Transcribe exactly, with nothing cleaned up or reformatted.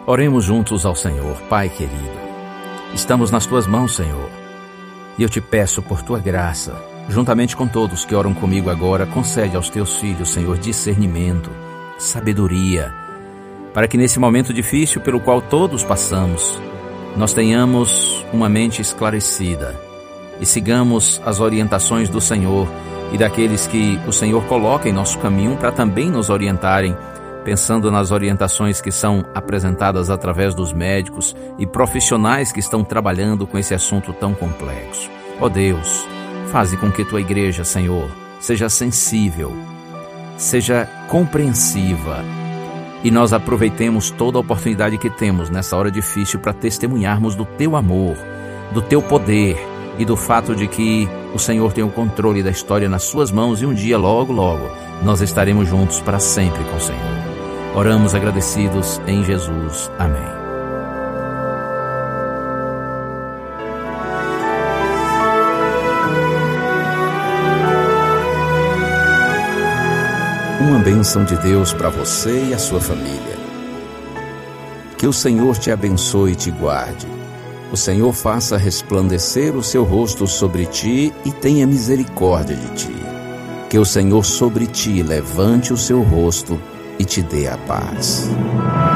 Oremos juntos ao Senhor. Pai querido, estamos nas Tuas mãos, Senhor, e eu te peço por Tua graça, juntamente com todos que oram comigo agora, concede aos Teus filhos, Senhor, discernimento, sabedoria, para que nesse momento difícil pelo qual todos passamos, nós tenhamos uma mente esclarecida e sigamos as orientações do Senhor e daqueles que o Senhor coloca em nosso caminho para também nos orientarem, pensando nas orientações que são apresentadas através dos médicos e profissionais que estão trabalhando com esse assunto tão complexo. Ó Deus, faze com que Tua igreja, Senhor, seja sensível, seja compreensiva e nós aproveitemos toda a oportunidade que temos nessa hora difícil para testemunharmos do Teu amor, do Teu poder e do fato de que o Senhor tem o controle da história nas Suas mãos e um dia, logo, logo, nós estaremos juntos para sempre com o Senhor. Oramos agradecidos em Jesus. Amém. Uma bênção de Deus para você e a sua família. Que o Senhor te abençoe e te guarde. O Senhor faça resplandecer o seu rosto sobre ti e tenha misericórdia de ti. Que o Senhor sobre ti levante o seu rosto e te dê a paz.